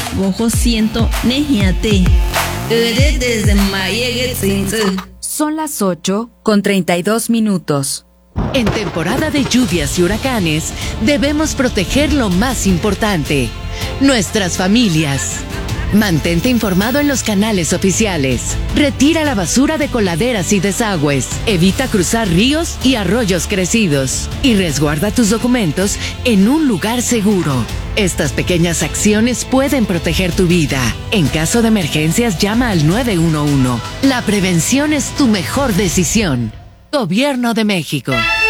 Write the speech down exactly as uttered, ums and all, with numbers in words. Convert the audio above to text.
Bojo siento nejiate. Ere desde mayegue tsinze. Son las ocho con treinta y dos minutos. En temporada de lluvias y huracanes, debemos proteger lo más importante, nuestras familias. Mantente informado en los canales oficiales. Retira la basura de coladeras y desagües. Evita cruzar ríos y arroyos crecidos. Y resguarda tus documentos en un lugar seguro. Estas pequeñas acciones pueden proteger tu vida. En caso de emergencias, llama al nueve uno uno. La prevención es tu mejor decisión. Gobierno de México.